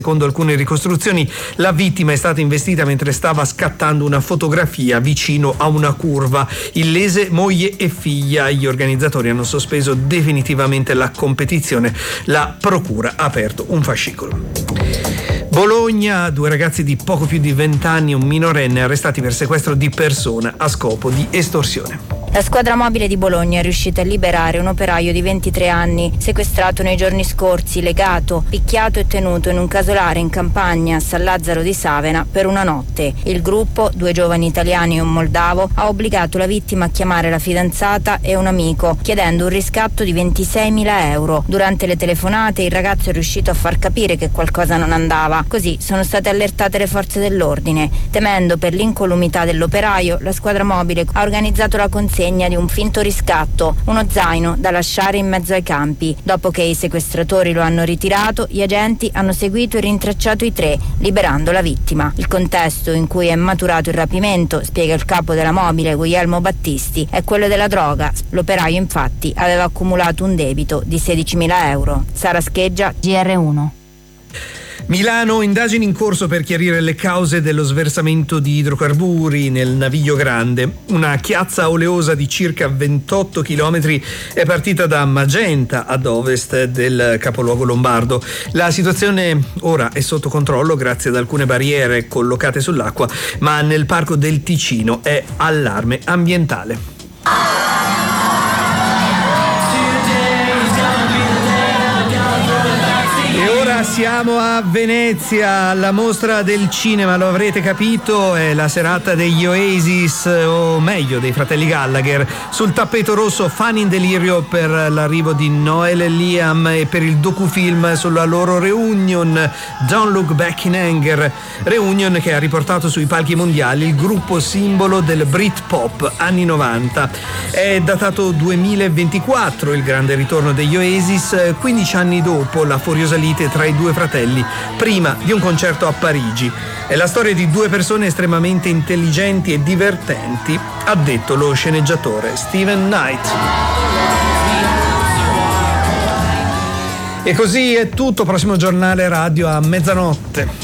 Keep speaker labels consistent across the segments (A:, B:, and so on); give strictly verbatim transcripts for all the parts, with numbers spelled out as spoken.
A: Secondo alcune ricostruzioni, la vittima è stata investita mentre stava scattando una fotografia vicino a una curva. Illese moglie e figlia. Gli organizzatori hanno sospeso definitivamente la competizione. La procura ha aperto un fascicolo. Bologna, due ragazzi di poco più di venti anni e un minorenne arrestati per sequestro di persona a scopo di estorsione.
B: La squadra mobile di Bologna è riuscita a liberare un operaio di ventitré anni, sequestrato nei giorni scorsi, legato, picchiato e tenuto in un casolare in campagna a San Lazzaro di Savena per una notte. Il gruppo, due giovani italiani e un moldavo, ha obbligato la vittima a chiamare la fidanzata e un amico, chiedendo un riscatto di ventiseimila euro. Durante le telefonate il ragazzo è riuscito a far capire che qualcosa non andava. Così sono state allertate le forze dell'ordine. Temendo per l'incolumità dell'operaio, la squadra mobile ha organizzato la consegna di un finto riscatto, uno zaino da lasciare in mezzo ai campi. Dopo che i sequestratori lo hanno ritirato, gli agenti hanno seguito e rintracciato i tre, liberando la vittima. Il contesto in cui è maturato il rapimento, spiega il capo della mobile Guglielmo Battisti, è quello della droga. L'operaio infatti aveva accumulato un debito di sedicimila euro. Sara Scheggia, G R uno.
A: Milano, indagini in corso per chiarire le cause dello sversamento di idrocarburi nel Naviglio Grande. Una chiazza oleosa di circa ventotto chilometri è partita da Magenta ad ovest del capoluogo lombardo. La situazione ora è sotto controllo grazie ad alcune barriere collocate sull'acqua, ma nel parco del Ticino è allarme ambientale. Siamo a Venezia, alla mostra del cinema, lo avrete capito, è la serata degli Oasis, o meglio dei fratelli Gallagher. Sul tappeto rosso fan in delirio per l'arrivo di Noel e Liam e per il docufilm sulla loro reunion, Don't Look Back in Anger, reunion che ha riportato sui palchi mondiali il gruppo simbolo del Britpop anni novanta. È datato duemilaventiquattro il grande ritorno degli Oasis, quindici anni dopo la furiosa lite tra i due fratelli prima di un concerto a Parigi. È la storia di due persone estremamente intelligenti e divertenti, ha detto lo sceneggiatore Steven Knight. E così è tutto, prossimo giornale radio a mezzanotte.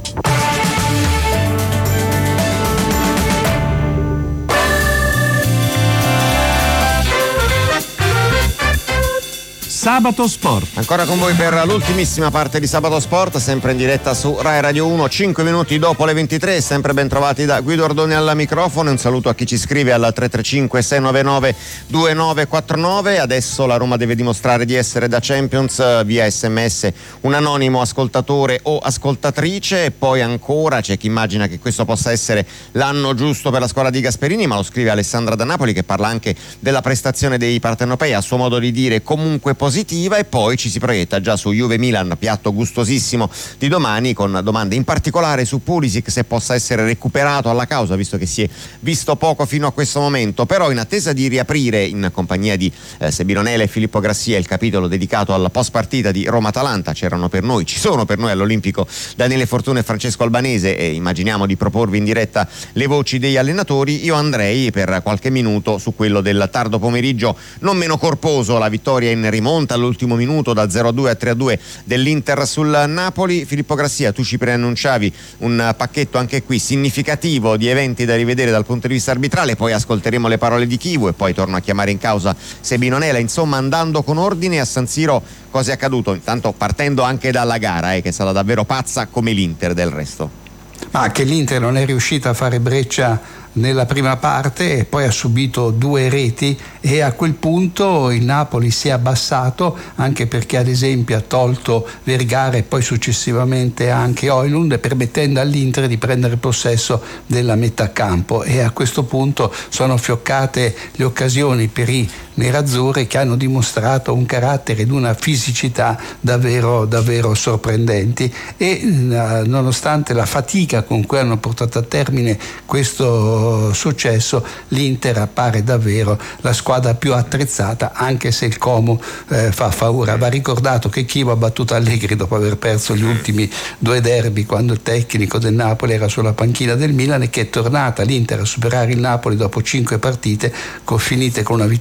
C: Sabato Sport.
D: Ancora con voi per l'ultimissima parte di Sabato Sport, sempre in diretta su Rai Radio uno, cinque minuti dopo le ventitré, sempre ben trovati da Guido Ordoni al microfono. Un saluto a chi ci scrive al tre tre cinque sei nove nove due nove quattro nove. Adesso la Roma deve dimostrare di essere da Champions via sms un anonimo ascoltatore o ascoltatrice, e poi ancora c'è chi immagina che questo possa essere l'anno giusto per la squadra di Gasperini, ma lo scrive Alessandra da Napoli, che parla anche della prestazione dei partenopei, a suo modo di dire comunque positiva. E poi ci si proietta già su Juve Milan, piatto gustosissimo di domani, con domande in particolare su Pulisic, se possa essere recuperato alla causa, visto che si è visto poco fino a questo momento. Però in attesa di riaprire in compagnia di eh, Sebino Nela e Filippo Grassia il capitolo dedicato alla post partita di Roma-Atalanta, c'erano per noi, ci sono per noi all'Olimpico Daniele Fortuna e Francesco Albanese, e immaginiamo di proporvi in diretta le voci degli allenatori. Io andrei per qualche minuto su quello del tardo pomeriggio non meno corposo, la vittoria in rimonta all'ultimo minuto da zero a due a tre a due dell'Inter sul Napoli. Filippo Grassia, tu ci preannunciavi un pacchetto anche qui significativo di eventi da rivedere dal punto di vista arbitrale, poi ascolteremo le parole di Chivu e poi torno a chiamare in causa Sebino Nela. Insomma, andando con ordine a San Siro, cosa è accaduto? Intanto partendo anche dalla gara, eh, che è stata davvero pazza, come l'Inter del resto.
E: Ma che l'Inter non è riuscita a fare breccia nella prima parte e poi ha subito due reti, e a quel punto il Napoli si è abbassato, anche perché ad esempio ha tolto Vergara e poi successivamente anche Højlund, permettendo all'Inter di prendere possesso della metà campo, e a questo punto sono fioccate le occasioni per i nerazzurri, che hanno dimostrato un carattere ed una fisicità davvero, davvero sorprendenti, e nonostante la fatica con cui hanno portato a termine questo successo, l'Inter appare davvero la squadra più attrezzata, anche se il Como eh, fa paura. Va ricordato che Chivo ha battuto Allegri dopo aver perso gli ultimi due derby, quando il tecnico del Napoli era sulla panchina del Milan, e che è tornata l'Inter a superare il Napoli dopo cinque partite, con, finite con una vittoria dei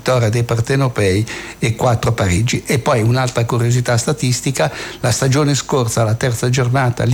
E: partenopei e quattro pareggi. E poi un'altra curiosità statistica: la stagione scorsa, la terza giornata,